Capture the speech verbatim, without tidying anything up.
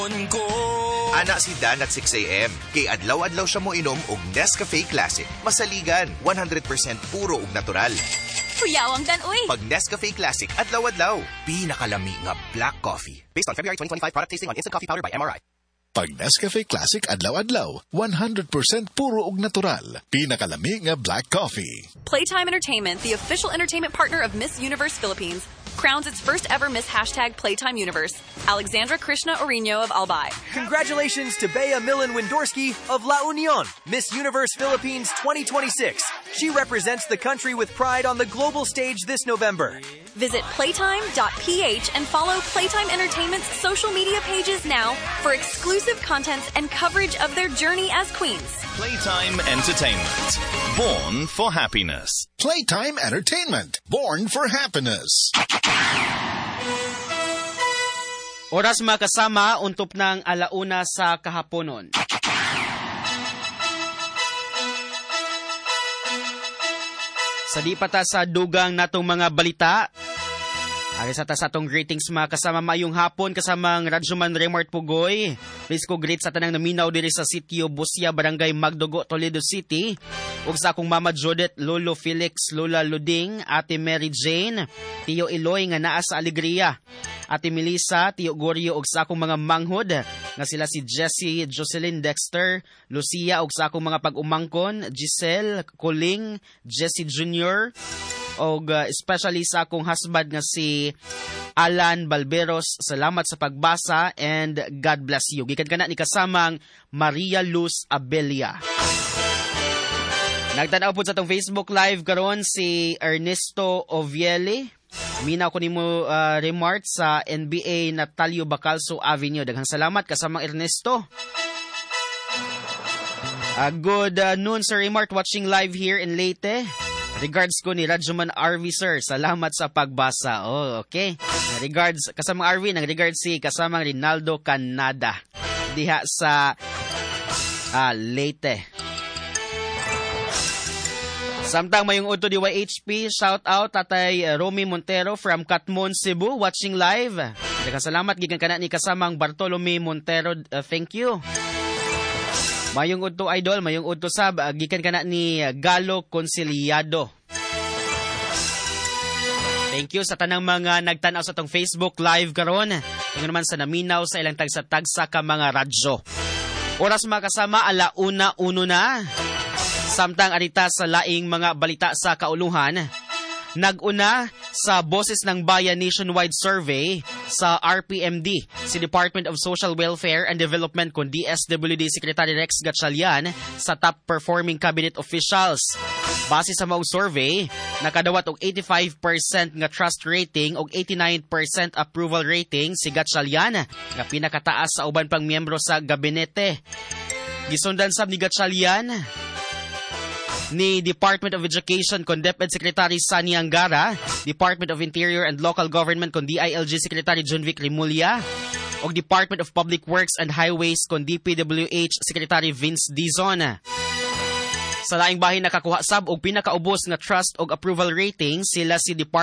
Ana si Dan at six a.m. Kay adlaw-adlaw siya mo inom og Nescafe Classic. Masaligan, one hundred percent puro ug natural. Kuyawang Dan, uy! Pag Nescafe Classic, adlaw-adlaw. Pinakalami nga black coffee. Based on February twenty twenty-five product tasting on Instant Coffee Powder by M R I. Pag Nescafe Classic adlaw-adlaw, one hundred percent puro ug natural. Pinakalami nga black coffee. Playtime Entertainment, the official entertainment partner of Miss Universe Philippines, crowns its first ever Miss Hashtag Playtime Universe, Alexandra Krishna Orino of Albay. Congratulations to Bea Millen Windorsky of La Union, Miss Universe Philippines twenty twenty-six. She represents the country with pride on the global stage this November. Visit playtime dot p h and follow Playtime Entertainment's social media pages now for exclusive content and coverage of their journey as queens. Playtime Entertainment. Born for happiness. Playtime Entertainment. Born for happiness. Oras mga kasama, untop ng alauna sa kahaponon. Sa di pa ta sa dugang natong mga balita, ari sa ta sa atong greetings mga kasama, mayong hapon kasamang Radyoman Remart Pugoy. Please ko greet sa tanang naminaw diri sa sitio Busia, Barangay Magdugo, Toledo City. Ug sa akong mama Judith, Lolo Felix, Lola Luding, Ate Mary Jane, Tiyo Eloy nga naa sa Alegria, Ate Melissa, Tiyo Goryo ug sa akong mga manghod nga sila si Jessie, Jocelyn Dexter, Lucia ug sa akong mga pag-umangkon, Giselle, Coling, Jessie Junior og uh, especially sa akong husband nga si Alan Balberos. Salamat sa pagbasa and God bless you. Gikan kana ni kasamang Maria Luz Abelia. Nagtanaw po sa itong Facebook Live karon si Ernesto Oviele. Minaw ko nimo uh, remark sa N B A Natalio Bacalso Avenue. Daghang salamat kasamang Ernesto. Uh, good uh, noon Sir Remark, watching live here in Leyte. Regards ko ni Radyoman R V sir. Salamat sa pagbasa. Oh, okay. Regards kasamang R V, nang regards si kasamang Rinaldo Canada diha sa uh, Leyte. Samtang mayong uto D Y H P, shout out Tatay Romy Montero from Katmon, Cebu, watching live. Daghang salamat gikan kana ni kasamang Bartolome Montero, uh, thank you. Mayong uto idol, mayong uto sab uh, gikan kana ni Galo Conciliado. Thank you sa tanang mga nagtanaw sa tong Facebook live karon. Ing naman sa naminaw sa ilang tagsa-tagsa ka mga radyo. Oras mga kasama, alauna uno na. Samtang arita sa laing mga balita sa kauluhan, nag-una sa Boses ng Bayan Nationwide Survey sa R P M D, si Department of Social Welfare and Development kung D S W D Secretary Rex Gatchalian sa top performing cabinet officials. Base sa mao survey, nakadawat og eighty-five percent nga trust rating og eighty-nine percent approval rating si Gatchalian, nga pinakataas sa uban pang miyembro sa gabinete. Gisundan sab ni Gatchalian ni Department of Education kon DepEd Secretary Sani Angara, Department of Interior and Local Government kon D I L G Secretary Junvic Rimulya, og Department of Public Works and Highways kon D P W H Secretary Vince Dizon. Sa laing bahin nakakuha sab og pinakaubos nga trust og approval rating sila si Department